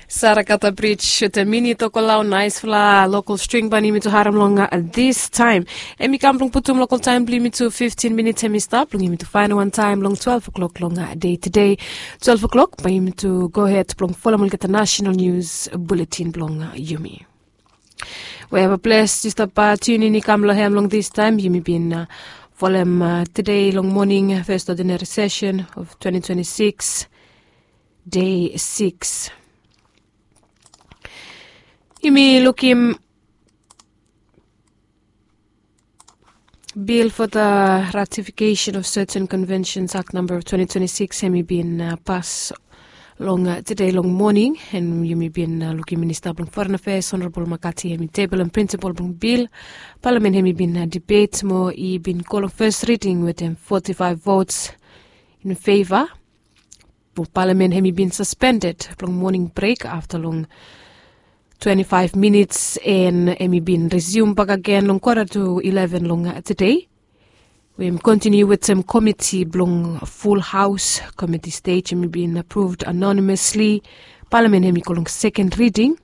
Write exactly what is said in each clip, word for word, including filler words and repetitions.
Sarakata Bridge with a mini tokolau nice fla local string bani mi to haram longa at this time. Emi kamplong putum local time bli mi to fifteen minutes emi stop longi mi to final one time long twelve o'clock longa day to day. twelve o'clock by mi to go ahead plong follow mulga the national news bulletin blonga yumi. We have a place just about tuning in kamlo ham long this time yumi been uh, follow uh, today long morning first ordinary session of twenty twenty-six day six. Yumi looking bill for the ratification of certain conventions act number of twenty twenty-six hemi been uh, passed long uh, today long morning and yumi been uh, looking minister of foreign affairs honorable Makati hemi table and principal bill parliament hemi been uh, debate more he been called first reading with them forty-five votes in favor. Parliament hemi been suspended long morning break after long twenty-five minutes and hemi been resumed back again long quarter to eleven long today. We continue with some committee long full house committee stage hemi been approved anonymously. Parliament hemi long second reading.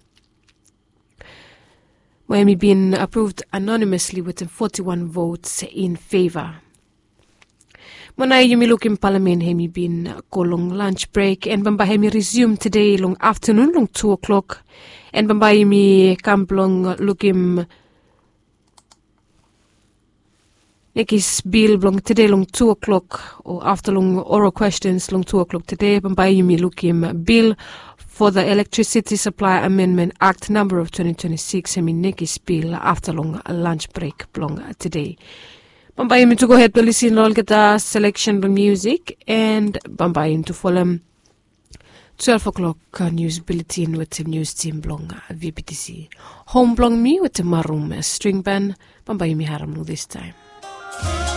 We hemi been approved anonymously with forty-one votes in favor. Monai yumi looking parliament hemi been kolong lunch break and bamba hemi resume today long afternoon long two o'clock and bamba yumi kamplong looking nekis bill long today long two o'clock or after long oral questions long two o'clock today bamba yumi looking bill for the electricity supply amendment act number of twenty twenty-six hemi nekis bill after long lunch break long today. Bambayin to go ahead to listen all get the selection of music and Bambayin to follow twelve o'clock uh, news bulletin with the news team blong V P T C. Home blong me with the maroon string band Bambayin mi haram this time.